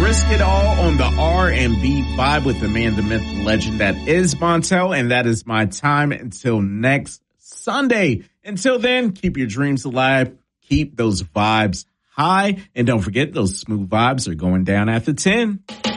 Risk It All on the R&B vibe with the man, the myth, the legend that is Montel. And that is my time until next Sunday. Until then, keep your dreams alive. Keep those vibes high. And don't forget, those smooth vibes are going down after 10.